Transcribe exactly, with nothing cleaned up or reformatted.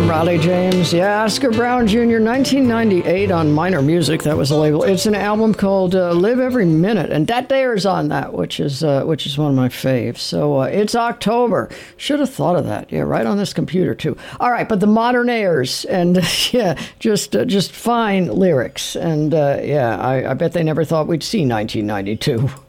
Ronnie James. Yeah, Oscar Brown Junior, nineteen ninety-eight on Minor Music. That was the label. It's an album called uh, Live Every Minute, and Dat Dare's on that, which is uh, which is one of my faves. So uh, it's October. Should have thought of that. Yeah, right on this computer, too. All right, but the Modernaires, and yeah, just uh, just fine lyrics. And uh, yeah, I, I bet they never thought we'd see nineteen ninety-two.